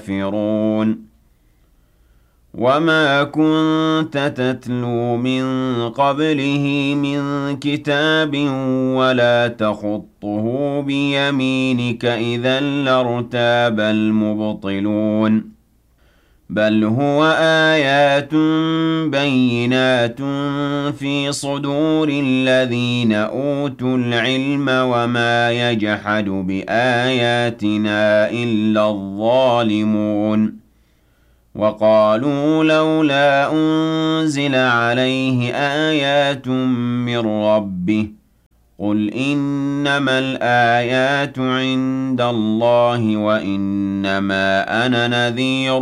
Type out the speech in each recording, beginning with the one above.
الكافرون وما كنت تتلو من قبله من كتاب ولا تخطه بيمينك إذا لارتاب المبطلون بل هو آيات بينات في صدور الذين أوتوا العلم وما يجحد بآياتنا إلا الظالمون وقالوا لولا أنزل عليه آيات من ربه قل إنما الآيات عند الله وإنما أنا نذير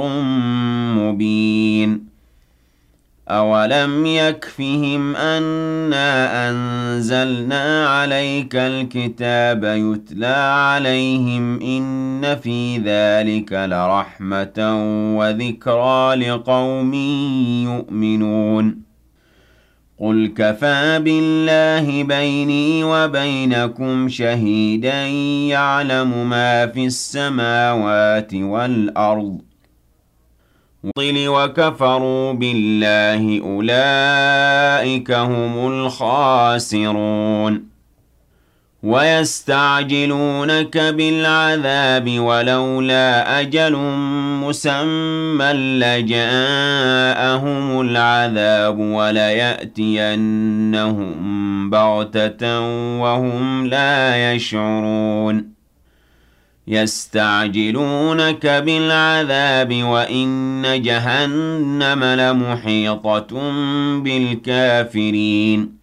مبين أولم يكفهم أنا أنزلنا عليك الكتاب يتلى عليهم إن في ذلك لرحمة وذكرى لقوم يؤمنون قل كفى بالله بيني وبينكم شهيدا يعلم ما في السماوات والأرض وكفروا بالله أولئك هم الخاسرون ويستعجلونك بالعذاب ولولا أجل مسمى لجاءهم العذاب وليأتينهم بغتة وهم لا يشعرون يستعجلونك بالعذاب وإن جهنم لمحيطة بالكافرين